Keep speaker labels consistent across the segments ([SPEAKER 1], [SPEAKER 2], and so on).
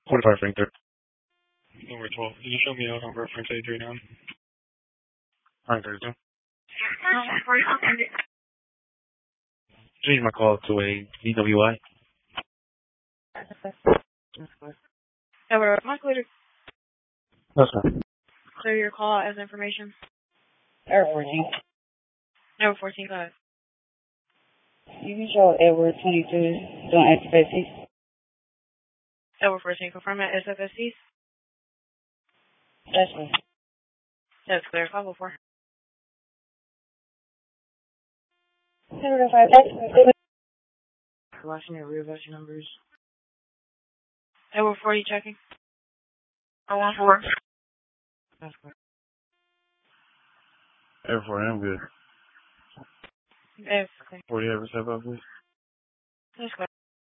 [SPEAKER 1] 45 Frankfurt. Number 12. Can you show me a reference age right now? 932. Change my call to a DWI.
[SPEAKER 2] Edward, am I clear to
[SPEAKER 1] That's fine.
[SPEAKER 2] clear your call as information?
[SPEAKER 3] Edward 14.
[SPEAKER 2] Edward 14, go ahead.
[SPEAKER 3] You can show Edward 22 doing activities.
[SPEAKER 2] Edward 14, confirm that SFSCs.
[SPEAKER 3] That's me.
[SPEAKER 2] That's clear. 504.
[SPEAKER 3] Edward 5.
[SPEAKER 2] Watching your rear version numbers. Edward 40, checking.
[SPEAKER 3] 014.
[SPEAKER 2] That's clear.
[SPEAKER 1] Air 4, I'm good.
[SPEAKER 2] That's clear.
[SPEAKER 1] 40 ever step up, please.
[SPEAKER 2] That's clear.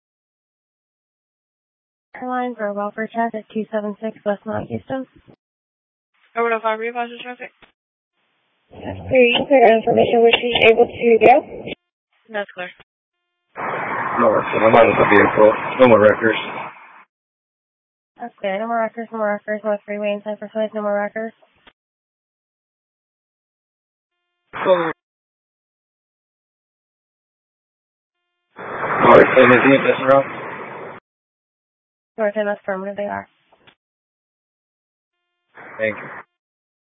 [SPEAKER 4] Airlines are welfare traffic 276 West Mount Houston.
[SPEAKER 2] Edward 05, rear version traffic.
[SPEAKER 4] That's clear information. Was she able to go?
[SPEAKER 2] That's clear.
[SPEAKER 1] No, I'm out of the vehicle. No more records.
[SPEAKER 4] That's clear. No more wreckers, no more wreckers. North Freeway and Cypress Way, no more wreckers.
[SPEAKER 1] Alright, so anything that's around?
[SPEAKER 4] North and that's affirmative, they are.
[SPEAKER 1] Thank you.